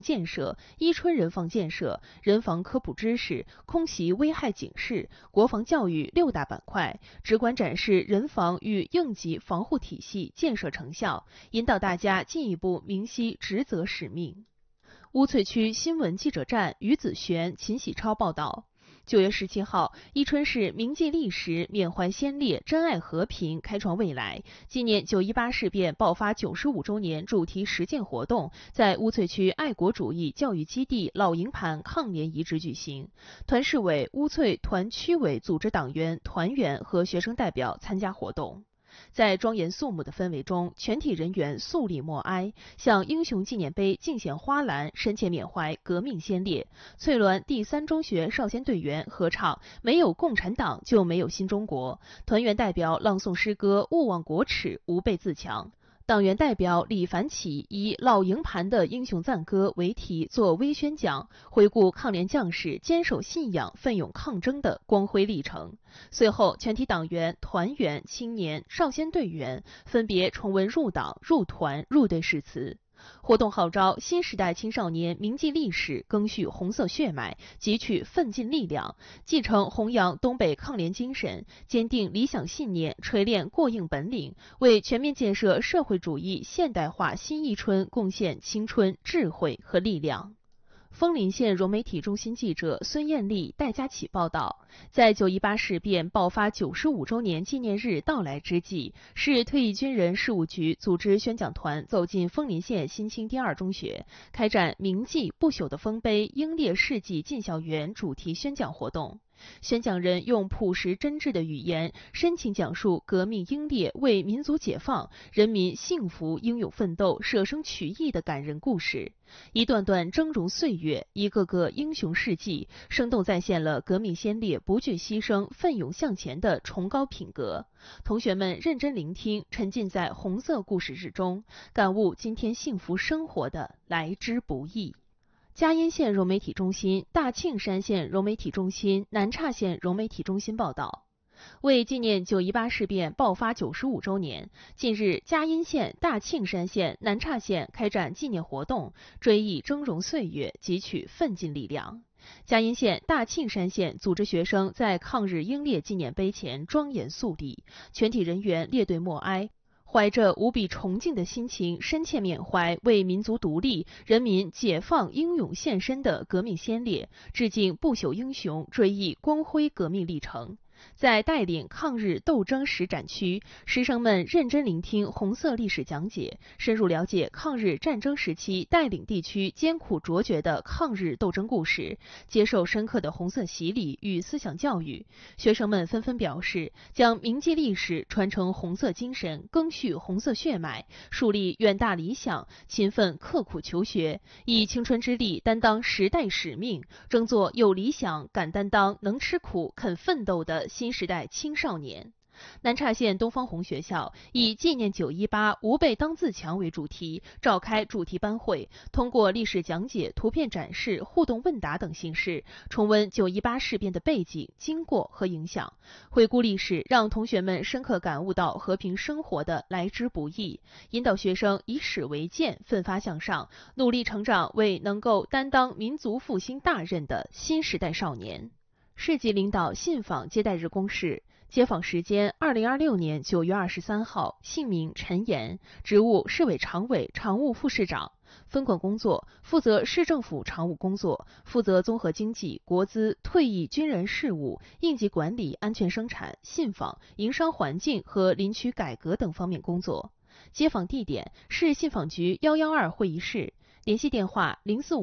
建设、伊春人防建设、人防科普知识、空袭危害警示、国防教育6大板块，直观展示人防与应急防护体系建设成效，引导大家进一步明晰职责使命。乌翠区新闻记者站于子璇、秦喜超报道。9月17号，伊春市铭记历史、缅怀先烈、珍爱和平、开创未来纪念9·18事变爆发95周年主题实践活动在乌翠区爱国主义教育基地老营盘抗联遗址举行。团市委、乌翠团区委组织党员、团员和学生代表参加活动。在庄严肃穆的氛围中，全体人员肃立默哀，向英雄纪念碑敬献花篮，深切缅怀革命先烈。翠峦第3中学少先队员合唱《没有共产党就没有新中国》，团员代表朗诵诗歌《勿忘国耻，吾辈自强》。党员代表李凡启以老营盘的英雄赞歌为题作微宣讲，回顾抗联将士坚守信仰、奋勇抗争的光辉历程。随后，全体党员、团员、青年、少先队员分别重温入党、入团、入队誓词。活动号召新时代青少年铭记历史，赓续红色血脉，汲取奋进力量，继承弘扬东北抗联精神，坚定理想信念，锤炼过硬本领，为全面建设社会主义现代化新伊春贡献青春、智慧和力量。枫林县融媒体中心记者孙艳丽、戴佳琪报道，在9·18事变爆发95周年纪念日到来之际，市退役军人事务局组织宣讲团走进枫林县新青第2中学，开展铭记不朽的丰碑英烈事迹进校园主题宣讲活动。宣讲人用朴实真挚的语言，深情讲述革命英烈为民族解放、人民幸福英勇奋斗、舍生取义的感人故事。一段段峥嵘岁月，一个个英雄事迹，生动再现了革命先烈不惧牺牲、奋勇向前的崇高品格。同学们认真聆听，沉浸在红色故事之中，感悟今天幸福生活的来之不易。嘉荫县融媒体中心、大庆山县融媒体中心、南岔县融媒体中心报道，为纪念9·18事变爆发95周年，近日嘉荫县、大庆山县、南岔县开展纪念活动，追忆峥嵘岁月，汲取奋进力量。嘉荫县、大庆山县组织学生在抗日英烈纪念碑前庄严肃立，全体人员列队默哀。怀着无比崇敬的心情，深切缅怀为民族独立、人民解放英勇献身的革命先烈，致敬不朽英雄，追忆光辉革命历程。在带领抗日斗争实展区，师生们认真聆听红色历史讲解，深入了解抗日战争时期带领地区艰苦卓绝的抗日斗争故事，接受深刻的红色洗礼与思想教育。学生们纷纷表示，将铭记历史、传承红色精神、赓续红色血脉，树立远大理想，勤奋刻苦求学，以青春之力担当时代使命，争做有理想、敢担当、能吃苦、肯奋斗的新时代青少年。南岔县东方红学校以纪念9·18吾辈当自强为主题，召开主题班会，通过历史讲解、图片展示、互动问答等形式，重温9·18事变的背景、经过和影响，回顾历史，让同学们深刻感悟到和平生活的来之不易，引导学生以史为鉴，奋发向上，努力成长为能够担当民族复兴大任的新时代少年。市级领导信访接待日公示。接访时间：2026年9月23号，姓名陈岩，职务市委常委、常务副市长。分管工作：负责市政府常务工作，负责综合经济、国资、退役军人事务、应急管理、安全生产、信访、营商环境和林区改革等方面工作。接访地点：市信访局112会议室，联系电话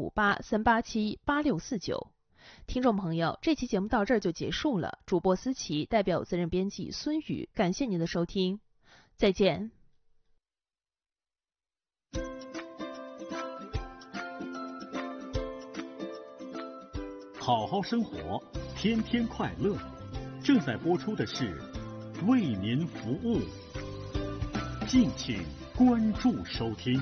0458-387-8649。听众朋友，这期节目到这儿就结束了。主播思琪代表责任编辑孙宇，感谢您的收听，再见。 好好生活，天天快乐。正在播出的是为您服务，敬请关注收听。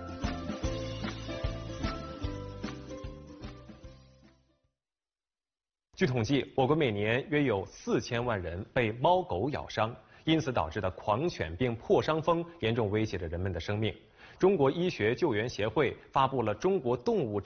据统计，我国每年约有4000万人被猫狗咬伤，因此导致的狂犬病破伤风严重威胁着人们的生命。 中国医学救援协会发布了中国动物